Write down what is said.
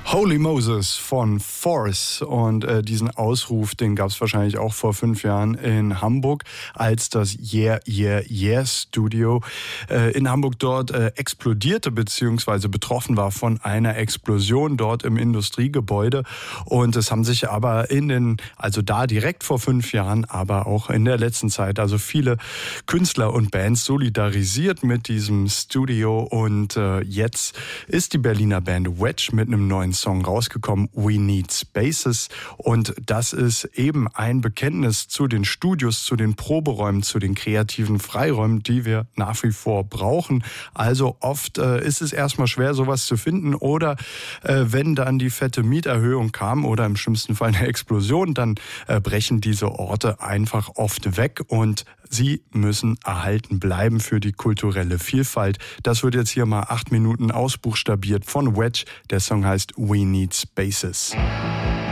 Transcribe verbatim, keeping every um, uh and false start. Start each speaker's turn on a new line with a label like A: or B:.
A: Holy Moses von Force und äh, diesen Ausruf, den gab es wahrscheinlich auch vor fünf Jahren in Hamburg, als das Yeah, Yeah, Yeah Studio äh, in Hamburg dort äh, explodierte bzw. betroffen war von einer Explosion dort im Industriegebäude. Und es haben sich aber in den, also da direkt vor fünf Jahren, aber auch in der letzten Zeit, also viele Künstler und Bands solidarisiert mit diesem Studio. Und äh, jetzt ist die Berliner Band Wedge mit einem neuen Song rausgekommen, We Need Spaces. Und das ist eben ein Bekenntnis zu den Studios, zu den Proberäumen, zu den kreativen Freiräumen, die wir nach wie vor brauchen. Also oft äh, ist es erstmal schwer, sowas zu finden. Oder äh, wenn dann die fette Mieterhöhung kam oder im schlimmsten Fall eine Explosion, dann äh, brechen diese Orte einfach oft weg und sie müssen erhalten bleiben für die kulturelle Vielfalt. Das wird jetzt hier mal acht Minuten ausbuchstabiert von Wedge. Der Song heißt We Need Spaces.